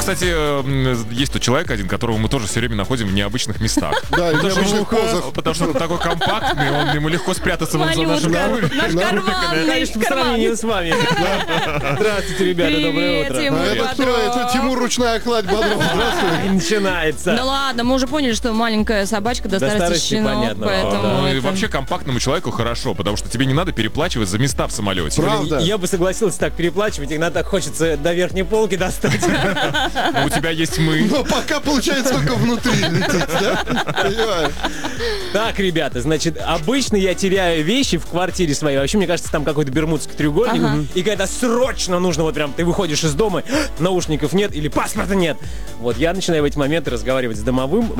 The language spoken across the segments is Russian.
кстати, есть тот человек один, которого мы тоже все время находим в необычных местах. Да, в необычных позах. Потому что он такой компактный, ему легко спрятаться за нашим Малютка, наш карманный. Конечно, по сравнению с вами. Здравствуйте, ребята, доброе утро. Тимур Это кто? Это Тимур Ручная кладь Бодров. Здравствуй. Начинается. Да ладно, мы уже поняли, что маленькая собачка до старости щенок, понятно. поэтому... Ну и это- вообще компактному человеку хорошо, потому что тебе не надо переплачивать за места в самолете. Правда. Я бы согласился так переплачивать, иногда так хочется до верхней полки достать. Но у тебя есть мы. Но пока получается только внутри лететь, да? Понимаю. Так, ребята, значит, обычно я теряю вещи в квартире своей. Вообще, мне кажется, там какой-то бермудский треугольник. Ага. И когда срочно нужно, вот прям ты выходишь из дома, наушников нет или паспорта нет. Вот я начинаю в эти моменты разговаривать с домовым.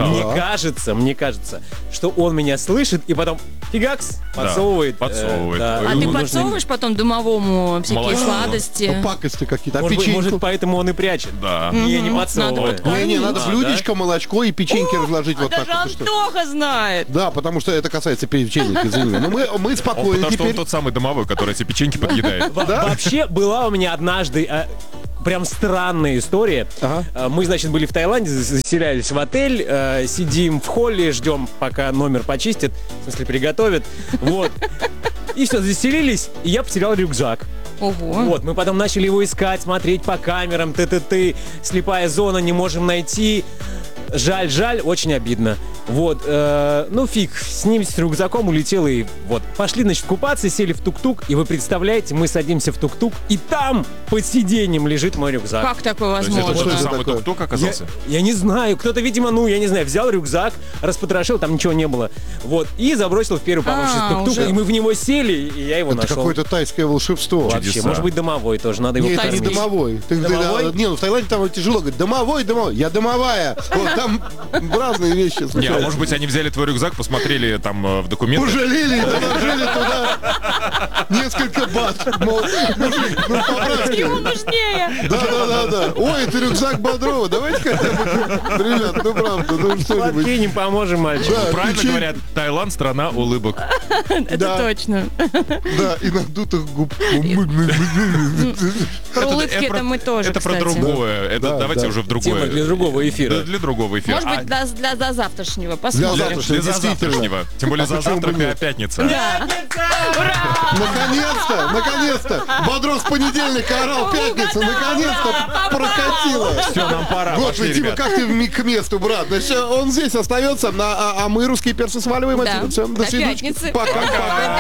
Мне кажется, что он меня слышит и потом фигакс подсовывает. подсовывает. Да. А Ему ты нужно- подсовываешь потом домовому всякие Молочко. сладости? Ну, пакости какие-то. А Может быть, печеньку? может, поэтому он и прячет. Да. Я не Надо подсовываю. вот Не, надо А, блюдечко, молочко и печеньки разложить вот так. Даже вот, и что. Антоха знает. Да, потому что это касается печенек, извини. Но мы спокойны Потому что он теперь. тот самый домовой, который эти печеньки подъедает. Вообще была у меня однажды прям странная история. Ага. Мы, значит, были в Таиланде, заселялись в отель, сидим в холле, ждем, пока номер почистят, в смысле приготовят. Вот. И все, заселились, и я потерял рюкзак. Ого. Вот, мы потом начали его искать, смотреть по камерам, слепая зона, не можем найти. Жаль, очень обидно. Вот, ну фиг, с ним, с рюкзаком улетел и вот. Пошли, значит, купаться, сели в тук-тук, и вы представляете, мы садимся в тук-тук, и там под сиденьем лежит мой рюкзак. Как такое То есть это возможно? тот это самый такое? тук-тук оказался? Я не знаю, кто-то, видимо, взял рюкзак, распотрошил, там ничего не было. Вот, и забросил в первую попавшуюся тук-тук, уже. и мы в него сели, и я его Это нашел. какое-то тайское волшебство. Вообще, чудеса. может быть, домовой тоже, надо его Не, это не кормить. домовой. Домовой? Не, ну в Таиланде там тяжело говорить. Домовой. Я домовая. Вот там разные вещи Не, а случаются. может быть, они взяли твой рюкзак, посмотрели там в документы. Пожалели и доложили туда несколько бат. Мол, мужик, ну по-братски. Ему нужнее. Да. Ой, это рюкзак Бодрова. Давайте хотя бы, ребят, ну правда, ну что-нибудь. Подкинем, поможем мальчику. Да, Правильно печенье. говорят, Таиланд — страна улыбок. Это Да. точно. Да, и надутых губ. Про улыбки это мы тоже, Это про кстати. другое. Это Да, давайте да. уже в Тема другое. для другого эфира. Для другого эфира. Может быть, для завтрашнего. Посмотрим. Для завтрашнего. Для Действительно. завтрашнего. Тем более А за почему бы завтрак нет? пятница. Наконец-то! Бодров с понедельника орал пятница, наконец-то прокатило. Все, нам пора. Пошли, Господи, Тима, ребят. как ты к месту, брат? Значит, он здесь остается, а мы, русские перцы, сваливаем Да. отсюда. Всё, до До свидания. пятницы. Пока.